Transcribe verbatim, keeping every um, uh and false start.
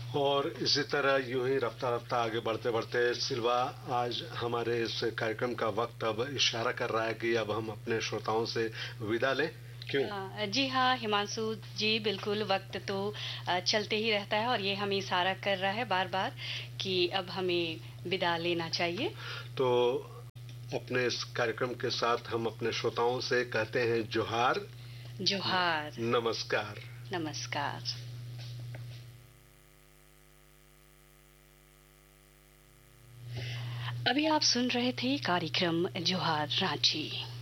और इसी तरह यूं ही रफ्ता रफ्ता आगे बढ़ते बढ़ते सिल्वा, आज हमारे इस कार्यक्रम का वक्त अब इशारा कर रहा है कि अब हम अपने श्रोताओं से विदा लें। क्यों? आ, जी हाँ हिमांशु जी, बिल्कुल वक्त तो आ, चलते ही रहता है और ये हमें इशारा कर रहा है बार बार कि अब हमें विदा लेना चाहिए। तो अपने इस कार्यक्रम के साथ हम अपने श्रोताओं से कहते हैं जोहार, जोहार, नमस्कार। नमस्कार। अभी आप सुन रहे थे कार्यक्रम जोहार रांची।